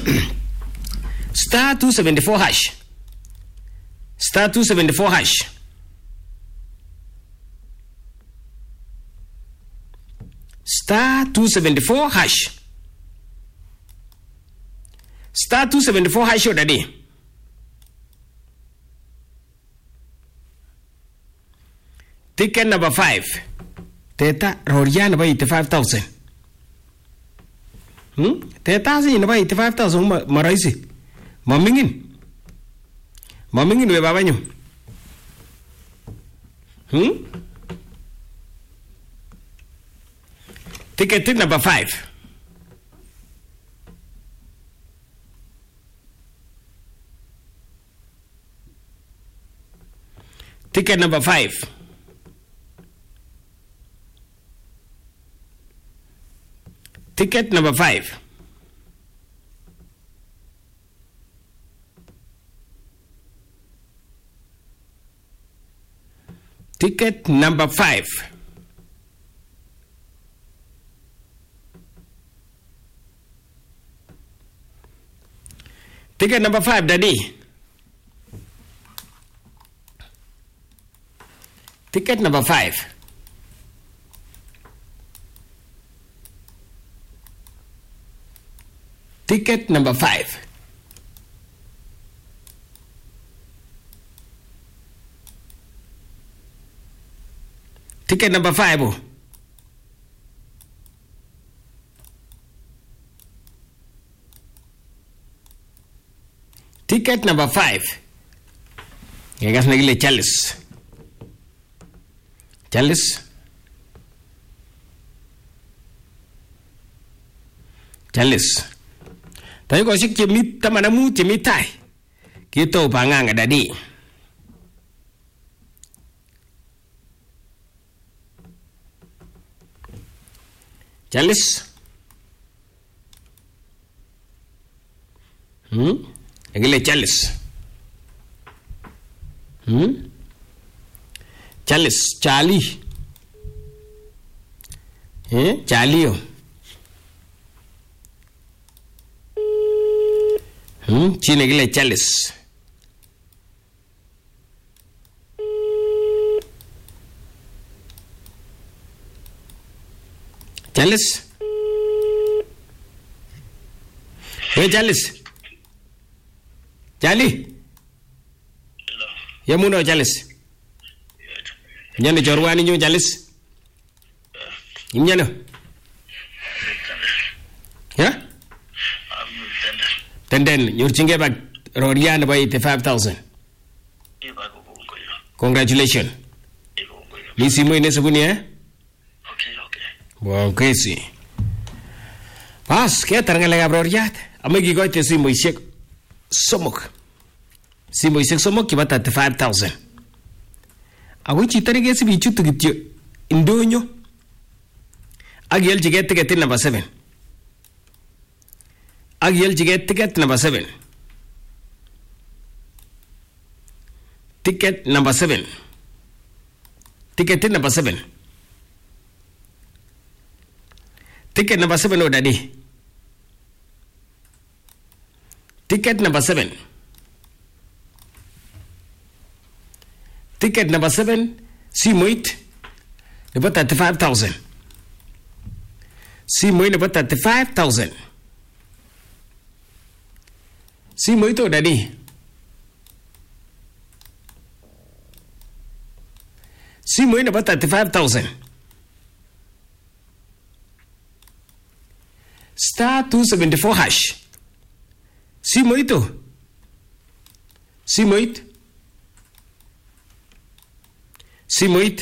Star 274 hash. Star 274 hash. Star 274 hash. Star 274 hash already. Ticket number 5. Teta Roriana by 85,000. Teta si by 85,000 maraisi. Mamingin we babanyo. Ticket number 5. Ticket number 5. Ticket number 5. Ticket number 5. Ticket number 5, Daddy. Ticket number 5. Ticket number 5. Ticket number 5. Oh. Ticket number 5. Yegas nagile Chalice. Chalice. Chalice. Tayo ko sik chimit tamanamu chimitai. Kito panganga dadi. Chalice. Agile Chalice. Chalice, Charlie. Charlie. Chine agile Chalice. Chalice. Hey, Chalice. Charlie. Hello. Yamuno Chalice. Nyane chorwani nyo Chalice. Nyane. Yeah? Tenden, you're chinge back Roriana by 85,000. Congratulations. Lisi mo ine sabuni eh? Wow, crazy. Pas, kaya tarang lang Roriat. Amagi ko ite si Moisek Somok. Si Moisek Somok kiba 35,000. Ako chitari kaya si bichu tu kityo indonyo. Agiel jiget ticket number 7. Agiel jiget ticket number 7. Ticket number 7. Ticket number 7. Ticket number 7, oh daddy. Ticket number 7. Ticket number 7. Simoit. About 35,000. Simoit about 35,000. Simoit, oh daddy. Simoit about 35,000. Star 274 hash. Simoit. Simoit. Simoit.